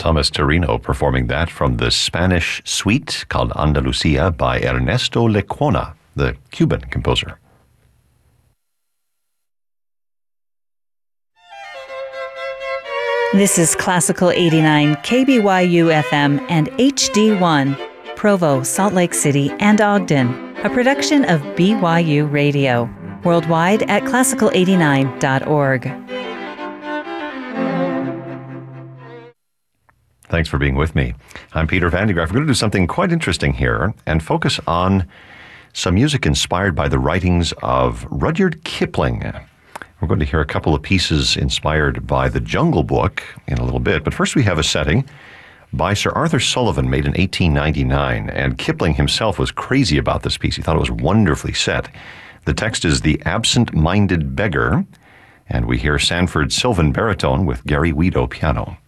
Thomas Torino performing that from the Spanish suite called Andalusia by Ernesto Lecuona, the Cuban composer. This is Classical 89 KBYU FM and HD1, Provo, Salt Lake City, and Ogden, a production of BYU Radio, worldwide at classical89.org. Thanks for being with me. I'm Peter Van de Graaff. We're going to do something quite interesting here and focus on some music inspired by the writings of Rudyard Kipling. We're going to hear a couple of pieces inspired by The Jungle Book in a little bit, but first we have a setting by Sir Arthur Sullivan made in 1899, and Kipling himself was crazy about this piece. He thought it was wonderfully set. The text is The Absent-Minded Beggar, and we hear Sanford Sylvan baritone with Gary Weedo piano.